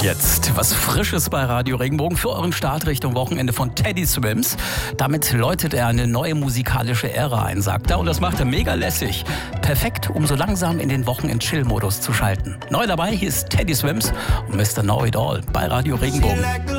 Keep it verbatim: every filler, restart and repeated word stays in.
Jetzt was Frisches bei Radio Regenbogen für euren Start Richtung Wochenende von Teddy Swims. Damit läutet er eine neue musikalische Ära ein, sagt er. Und das macht er mega lässig. Perfekt, um so langsam in den Wochenend-Chill-Modus zu schalten. Neu dabei, hier ist Teddy Swims und Mister Know It All bei Radio Regenbogen.